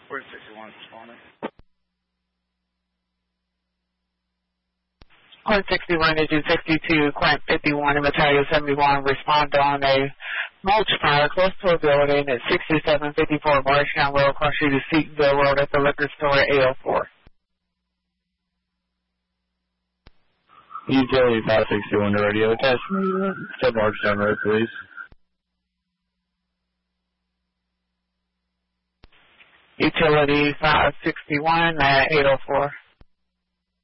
61 responding. 161, Engine 62, Quint 51, and Battalion 71 respond on a mulch fire close to a building at 6754 Marshtown Road, across to Seatonville Road at the liquor store at 804. Utility 561 to radio. Attach me to Marshtown Road, please. Utility 561 at 804.